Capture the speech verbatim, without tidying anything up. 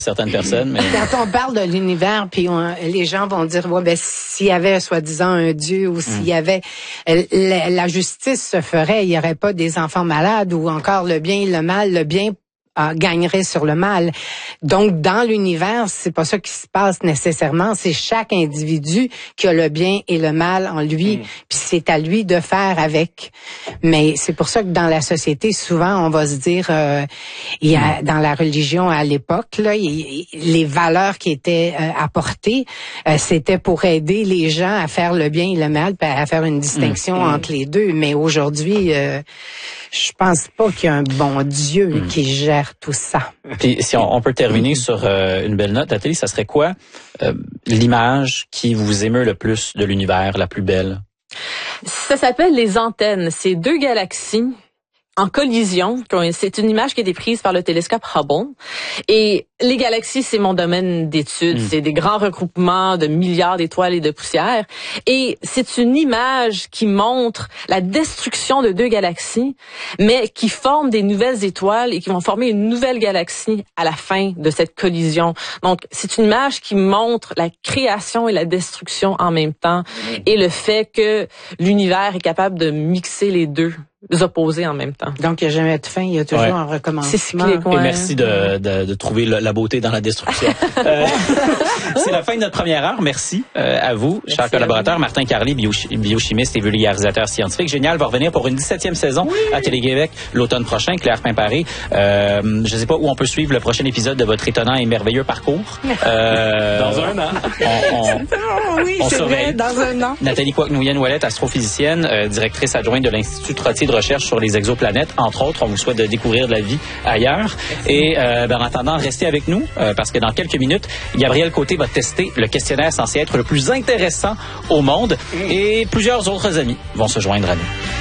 certaines personnes. Mais... Quand on parle de l'univers, puis on, les gens vont dire, ouais, ben s'il y avait soi-disant un Dieu ou s'il y avait la, la justice se ferait, il y aurait pas des enfants malades ou encore le bien et le mal, le bien Euh, gagnerait sur le mal. Donc, dans l'univers, c'est pas ça qui se passe nécessairement. C'est chaque individu qui a le bien et le mal en lui, mmh. puis c'est à lui de faire avec. Mais c'est pour ça que dans la société, souvent, on va se dire, euh, il y a dans la religion à l'époque, là, il, les valeurs qui étaient euh, apportées, euh, c'était pour aider les gens à faire le bien et le mal, puis à faire une distinction mmh. entre les deux. Mais aujourd'hui, euh, je pense pas qu'il y a un bon Dieu mmh. qui gère tout ça. Puis si on, on peut terminer sur euh, une belle note, Nathalie, ça serait quoi euh, l'image qui vous émeut le plus de l'univers, la plus belle? Ça s'appelle les antennes. C'est deux galaxies en collision. C'est une image qui a été prise par le télescope Hubble. Et les galaxies, c'est mon domaine d'étude. Mm. C'est des grands regroupements de milliards d'étoiles et de poussières. Et c'est une image qui montre la destruction de deux galaxies, mais qui forment des nouvelles étoiles et qui vont former une nouvelle galaxie à la fin de cette collision. Donc, c'est une image qui montre la création et la destruction en même temps mm. et le fait que l'univers est capable de mixer les deux opposés en même temps. Donc, il n'y a jamais de fin, il y a toujours ouais. un recommencement. C'est cyclique, ouais. Et merci de, de, de trouver le, la beauté dans la destruction. euh, c'est la fin de notre première heure. Merci euh, à vous, merci chers collaborateurs. Vous. Martin Carly, bio, biochimiste et vulgarisateur scientifique. Génial, va revenir pour une dix-septième saison oui. à Télé-Québec l'automne prochain. Claire Pimparé, euh, je ne sais pas où on peut suivre le prochain épisode de votre étonnant et merveilleux parcours. Euh, dans un an. On, on, oui, on c'est vrai, dans un an. Nathalie Coic-Nouyen-Ouellette, astrophysicienne, euh, directrice adjointe de l'Institut Trottier de recherche sur les exoplanètes, entre autres. On vous souhaite de découvrir de la vie ailleurs. Et euh, ben, en attendant, restez avec nous euh, parce que dans quelques minutes, Gabriel Côté va tester le questionnaire censé être le plus intéressant au monde et plusieurs autres amis vont se joindre à nous.